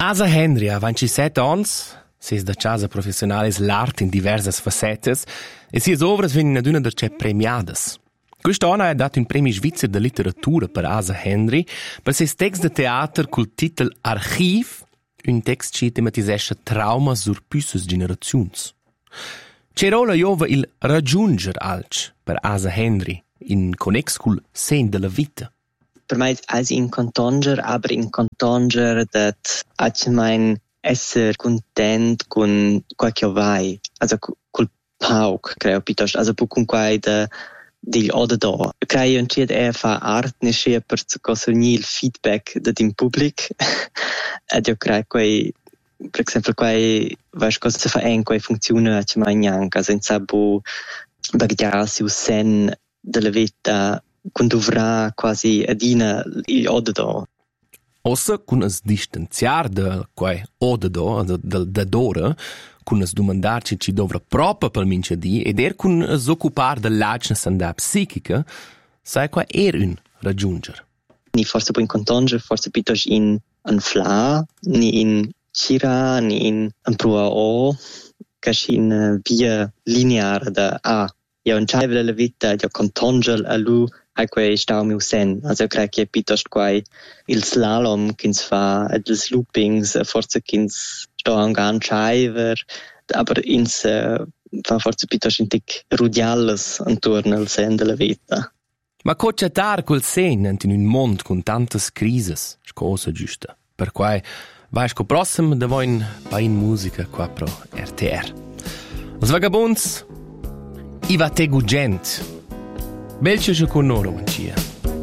Asa Henry ha 27 ans, ses da casa professionale l'art in diversas facettes e sies ovras vengono ad una derce premiadas. Quest'anno ha dato un premio svizzero de literatura per Asa Henry per ses text de teater col titel Archiv, un text che tematisesce trauma sur püsses generaziuns. C'era la jova il raggiunger alc per Asa Henry in connex cul sen della vita. Per me è in contanger, aber in contanger dat ich mein esser content con quel che vai, also col pauk, creo piuttosto, also con quai di oda. Creo un cied fa art ne sia per cosogni il feedback da din public. Ed io creo quei per esempio quei vas cosa fa quei funziona ich mein anche, also in sabo bagdarsi u sen della vita con dovrà quasi adina il oda. Ossa con es distanziar da quei oda del dadora, con es domandarci ci dovra proprio per mince di ed con es occupar de l'agna sanda psichica, sai qua un raggiunger. Ni forse poi in contanger, forse piuttosto in fla, ni in cira, ni in prua o, che in via lineare da A. Io un chai della vita, io contanger a lui, hai quei stau miu sen. Also crec che piuttosto quai il slalom che fa, ed les loopings, forse che sto an gan chaiver, aber ins fa forse piuttosto in tic rudiales intorno al sen della vita. Ma cocciatar col sen in un mondo con tantas crises, cosa giusta. Per quai vai sco prossimo da voi in musica qua pro RTR. Os vagabonds Iva te gugent. Belce con loro, mancia.